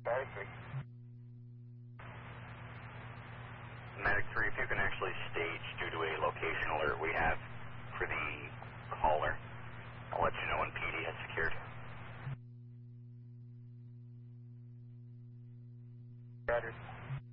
Medic 3, if you can actually stage due to a location alert we have for the caller, I'll let you know when PD has secured. Roger.